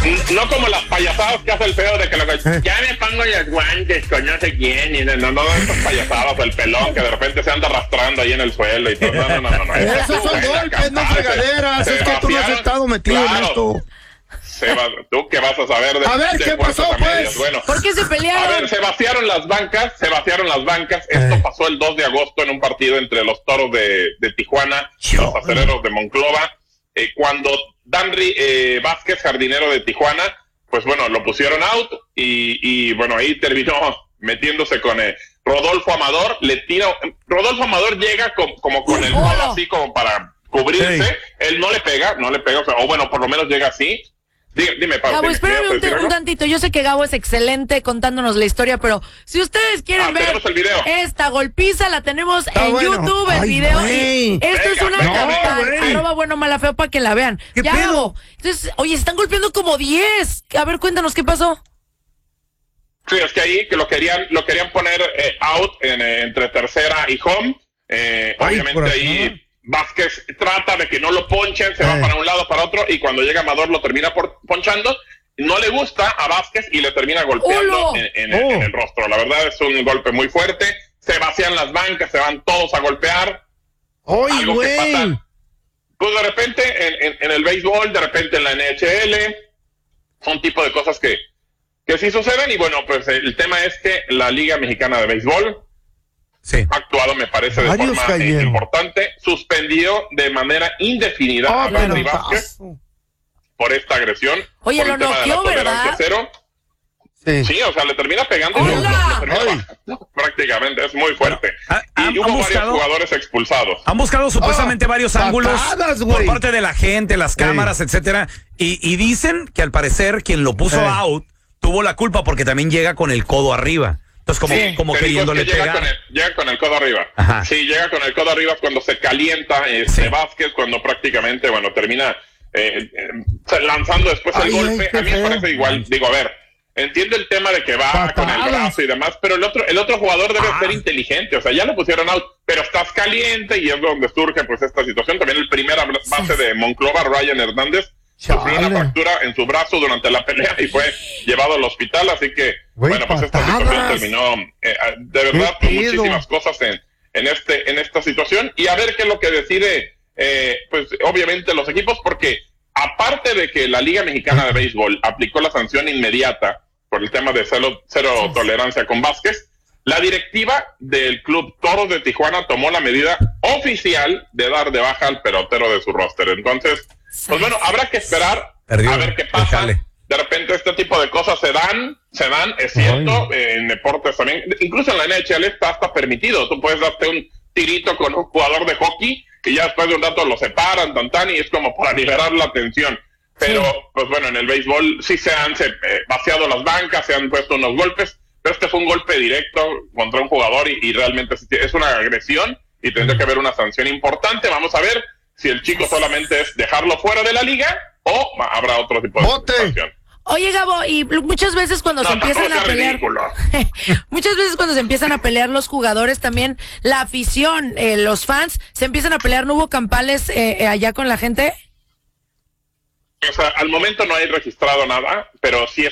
No como las payasadas que hace el feo de que ya me pongo los guantes con no sé quién. Y no esas payasadas, el pelón que de repente se anda arrastrando ahí en el suelo y todo. No. Esos son golpes, no fregaderas. Es que tú no has estado metido en esto. ¿Tú qué vas a saber de A ver, ¿qué pasó, pues? Bueno, ¿por qué se pelearon? A ver, se vaciaron las bancas. Esto pasó el 2 de agosto en un partido entre los Toros de Tijuana y los Acereros de Monclova. Cuando Danry Vázquez, jardinero de Tijuana, pues bueno, lo pusieron out y bueno, ahí terminó metiéndose con Rodolfo Amador. Rodolfo Amador llega como con el codo así como para cubrirse. Sí. Él no le pega, o bueno, por lo menos llega así. Dime, Pablo. Gabo, espérame un tantito. Yo sé que Gabo es excelente contándonos la historia, pero si ustedes quieren ver esta golpiza, la tenemos en YouTube, el video. Esto es una campaña, @buenomala_feo, para que la vean. Ya, Gabo. Entonces, oye, se están golpeando como 10. A ver, cuéntanos qué pasó. Sí, es que ahí que lo querían poner out entre tercera y home. Obviamente ahí Vázquez trata de que no lo ponchen, se va para un lado, para otro, y cuando llega Amador lo termina ponchando. No le gusta a Vázquez y le termina golpeando en el rostro. La verdad es un golpe muy fuerte. Se vacían las bancas, se van todos a golpear. Algo que pasa, pues de repente en el béisbol, de repente en la NHL, son tipo de cosas que sí suceden. Y bueno, pues el tema es que la Liga Mexicana de Béisbol ha actuado, me parece, de forma importante. Suspendió de manera indefinida a Danry Vázquez por esta agresión. Oye, lo noqueó, ¿verdad? Sí, o sea, le termina pegando prácticamente, es muy fuerte. Y hubo varios jugadores expulsados. Han buscado supuestamente varios ángulos por parte de la gente, las cámaras, etcétera, y dicen que al parecer quien lo puso out tuvo la culpa porque también llega con el codo arriba. Entonces, como queriéndole pegar. Llega con el codo arriba. Ajá. Sí, llega con el codo arriba cuando se calienta Vázquez, cuando prácticamente, termina lanzando después el golpe. A mí me parece igual. Digo, a ver, entiendo el tema de que va con el brazo y demás, pero el otro jugador debe ser inteligente. O sea, ya lo pusieron out, pero estás caliente y es donde surge pues esta situación. También el primer base de Monclova, Ryan Hernández, sufrió una fractura en su brazo durante la pelea y fue llevado al hospital, así que pues esta situación terminó de verdad con muchísimas cosas en esta situación. Y a ver qué es lo que decide pues obviamente los equipos, porque aparte de que la Liga Mexicana de Béisbol aplicó la sanción inmediata por el tema de cero tolerancia con Vázquez, la directiva del Club Toros de Tijuana tomó la medida oficial de dar de baja al pelotero de su roster. Entonces, pues bueno, habrá que esperar a ver qué pasa. De repente este tipo de cosas se dan, es cierto, en deportes también, incluso en la NHL está hasta permitido. Tú puedes darte un tirito con un jugador de hockey y ya después de un rato lo separan, y es como para liberar la tensión. Pero, pues bueno, en el béisbol sí se han vaciado las bancas, se han puesto unos golpes, pero este fue un golpe directo contra un jugador y realmente es una agresión y tendría que haber una sanción importante. Vamos a ver si el chico solamente es dejarlo fuera de la liga o habrá otro tipo de sanción. Oye, Gabo, y muchas veces cuando se empiezan a pelear, muchas veces cuando se empiezan a pelear los jugadores, también la afición, los fans, se empiezan a pelear. ¿No hubo campales allá con la gente? O sea, al momento no hay registrado nada, pero sí es